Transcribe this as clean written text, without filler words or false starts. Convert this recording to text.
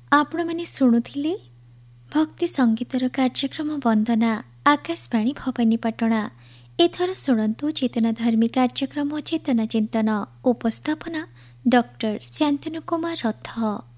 ଆପଣମାନେ ଶୁଣୁଥିଲେ ଭକ୍ତି ସଙ୍ଗୀତର କାର୍ଯ୍ୟକ୍ରମ ବନ୍ଦନା ଆକାଶବାଣୀ ଭବାନୀପାଟଣା। ଏଥର ଶୁଣନ୍ତୁ ଚେତନାଧର୍ମୀ କାର୍ଯ୍ୟକ୍ରମ ଚେତନା ଚିନ୍ତନ। ଉପସ୍ଥାପନା ଡକ୍ଟର ଶାନ୍ତନୁ କୁମାର ରଥ।